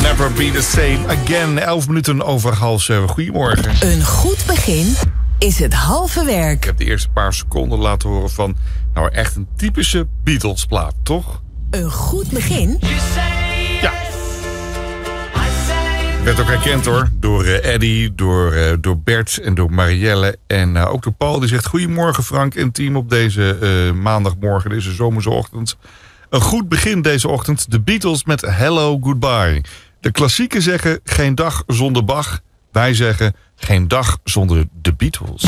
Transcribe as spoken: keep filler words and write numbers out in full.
Never be the same again. Elf minuten over half zeven. Goedemorgen. Een goed begin is het halve werk. Ik heb de eerste paar seconden laten horen van... nou, echt een typische Beatles-plaat, toch? Een goed begin? Ja. Werd ook herkend hoor. Door uh, Eddie, door, uh, door Bert en door Marielle. En uh, ook door Paul. Die zegt... Goedemorgen Frank en team op deze uh, maandagmorgen. Deze zomerse ochtend. Een goed begin deze ochtend. De Beatles met Hello Goodbye. De klassieken zeggen geen dag zonder Bach. Wij zeggen geen dag zonder de Beatles.